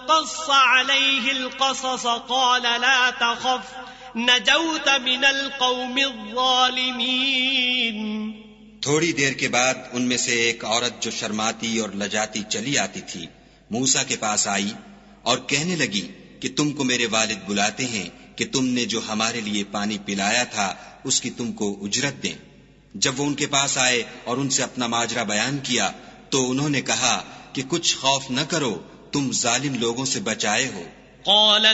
फक़स्स अलैहिल क़सस क़ाल ला तख़फ़ नजौत मिनल क़ौमिज़्ज़ालिमीन। थोड़ी देर के बाद उनमें से एक औरत जो शर्माती और लजाती चली आती थी मूसा के पास आई और कहने लगी कि तुमको मेरे वालिद बुलाते हैं कि तुमने जो हमारे लिए पानी पिलाया था उसकी तुमको उजरत दें। जब वो उनके पास आए और उनसे अपना माजरा बयान किया तो उन्होंने कहा कि कुछ खौफ न करो, तुम जालिम लोगों से बचाए हो।